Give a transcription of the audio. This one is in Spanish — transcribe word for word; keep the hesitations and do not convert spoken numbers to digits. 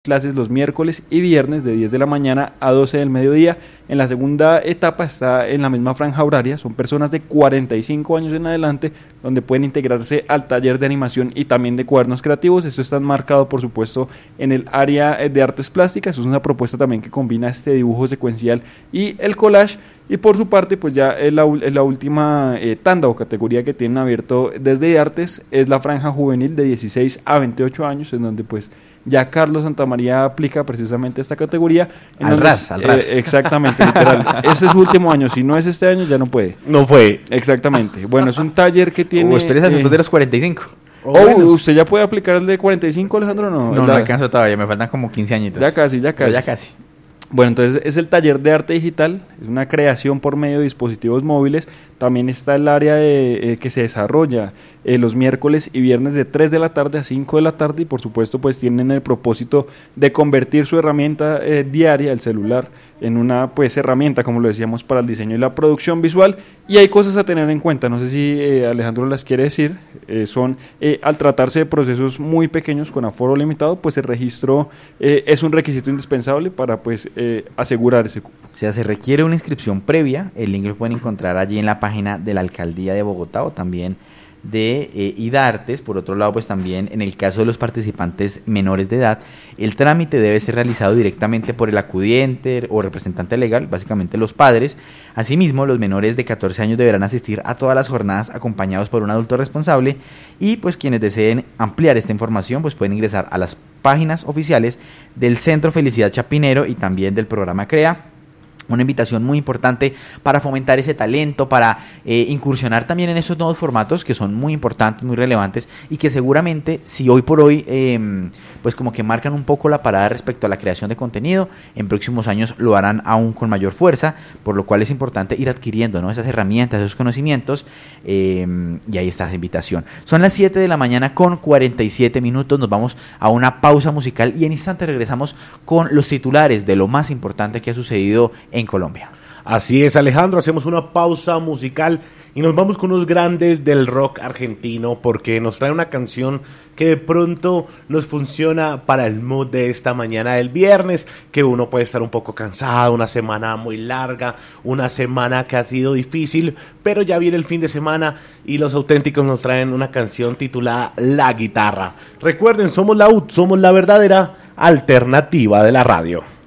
clases los miércoles y viernes de diez de la mañana a doce del mediodía. En la segunda etapa está en la misma franja horaria, son personas de cuarenta y cinco años en adelante, donde pueden integrarse al taller de animación y también de cuadernos creativos. Esto está enmarcado, por supuesto, en el área de artes plásticas. Es una propuesta también que combina este dibujo secuencial y el collage. Y por su parte, pues ya es la, es la última eh, tanda o categoría que tienen abierto desde artes, es la franja juvenil de dieciséis a veintiocho años, en donde pues ya Carlos Santamaría aplica precisamente esta categoría. En al donde, ras, al ras. Eh, exactamente, literal. Ese es su último año, si no es este año ya no puede. No fue. Exactamente. Bueno, es un taller que tiene... O esperes eh, después de los cuarenta y cinco. Oh, oh bueno. ¿Usted ya puede aplicar el de cuarenta y cinco, Alejandro? No, no, la... no alcanzo todavía, me faltan como quince añitos. Ya casi, ya casi. Pero ya casi. Bueno, entonces es el taller de arte digital, es una creación por medio de dispositivos móviles. También está el área de, eh, que se desarrolla eh, los miércoles y viernes de tres de la tarde a cinco de la tarde, y por supuesto pues tienen el propósito de convertir su herramienta eh, diaria, el celular, en una pues herramienta, como lo decíamos, para el diseño y la producción visual. Y hay cosas a tener en cuenta, no sé si eh, Alejandro las quiere decir, eh, son eh, al tratarse de procesos muy pequeños con aforo limitado, pues el registro eh, es un requisito indispensable para pues eh, asegurar ese cupo. O sea, se requiere una inscripción previa, el link lo pueden encontrar allí en la página de la Alcaldía de Bogotá o también de eh, IDARTES. Por otro lado, pues también en el caso de los participantes menores de edad, el trámite debe ser realizado directamente por el acudiente o representante legal, básicamente los padres. Asimismo, los menores de catorce años deberán asistir a todas las jornadas acompañados por un adulto responsable, y pues quienes deseen ampliar esta información pues pueden ingresar a las páginas oficiales del Centro Felicidad Chapinero y también del programa CREA. Una invitación muy importante para fomentar ese talento, para eh, incursionar también en esos nuevos formatos que son muy importantes, muy relevantes, y que seguramente si hoy por hoy eh, pues como que marcan un poco la parada respecto a la creación de contenido, en próximos años lo harán aún con mayor fuerza, por lo cual es importante ir adquiriendo, ¿no?, esas herramientas, esos conocimientos, eh, y ahí está esa invitación. Son las siete de la mañana con cuarenta y siete minutos, nos vamos a una pausa musical y en instante regresamos con los titulares de lo más importante que ha sucedido en Colombia. Así es, Alejandro, hacemos una pausa musical y nos vamos con unos grandes del rock argentino, porque nos trae una canción que de pronto nos funciona para el mood de esta mañana del viernes, que uno puede estar un poco cansado, una semana muy larga, una semana que ha sido difícil, pero ya viene el fin de semana y los auténticos nos traen una canción titulada La Guitarra. Recuerden, somos la U T, somos la verdadera alternativa de la radio.